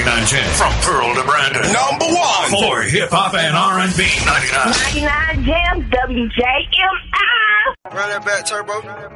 99 Jams. From Pearl to Brandon. Number one for hip-hop and R&B. 99. 99 Jams, WJMI. Run that back, Turbo.